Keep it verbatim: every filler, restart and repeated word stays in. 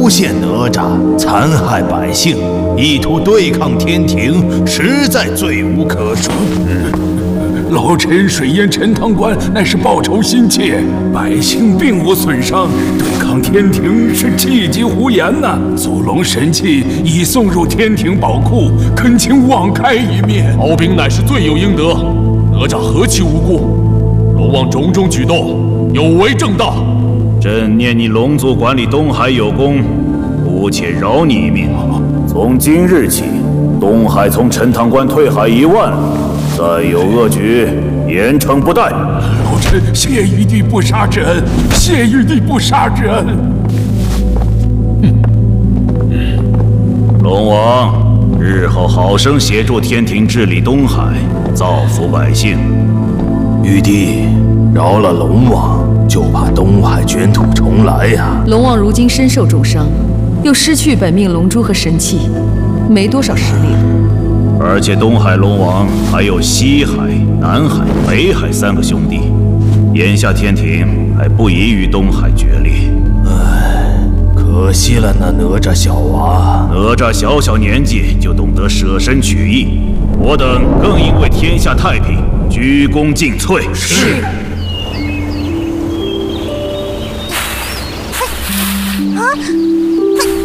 诬陷哪吒，残害百姓，意图对抗天庭，实在罪无可恕。 老臣水淹陈塘关，乃是报仇心切，百姓并无损伤，对抗天庭是气急胡言呐、啊！祖龙神器已送入天庭宝库，恳请网开一面。 敖丙乃是罪有应得，哪吒何其无辜？龙王种种举动有违正道。 朕念你龙族管理东海有功，姑且饶你一命。从今日起，东海从陈塘关退海一万里。再有恶举，严惩不贷。 老臣谢玉帝不杀之恩，谢玉帝不杀之恩。 龙王，日后好生协助天庭治理东海，造福百姓。玉帝，饶了龙王，就怕东海卷土重来呀、啊！ 龙王如今身受重伤，又失去本命龙珠和神器，没多少实力了。 而且东海龙王还有西海、南海、北海三个兄弟，眼下天庭还不宜与东海决裂。唉，可惜了那哪吒小娃。哪吒小小年纪就懂得舍身取义，我等更应为天下太平鞠躬尽瘁。是。 啊！